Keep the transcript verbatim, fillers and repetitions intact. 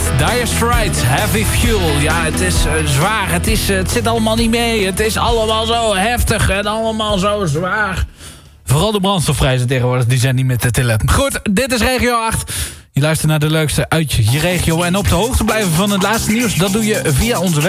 Dire Straits, Heavy Fuel. Ja, het is uh, zwaar. Het, is, uh, het zit allemaal niet mee. Het is allemaal zo heftig en allemaal zo zwaar. Vooral de brandstofprijzen tegenwoordig, die zijn niet meer te tillen. Goed, dit is Regio acht. Je luistert naar de leukste uit je regio. En op de hoogte blijven van het laatste nieuws, dat doe je via onze website.